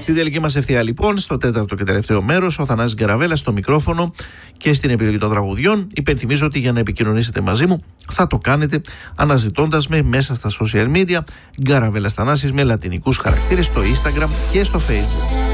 Στην τελική μας ευθεία λοιπόν, στο τέταρτο και τελευταίο μέρος, ο Θανάσης Γκαραβέλας στο μικρόφωνο και στην επιλογή των τραγουδιών. Υπενθυμίζω ότι για να επικοινωνήσετε μαζί μου θα το κάνετε αναζητώντας με μέσα στα social media Γκαραβέλας Θανάσης με λατινικούς χαρακτήρες στο Instagram και στο Facebook.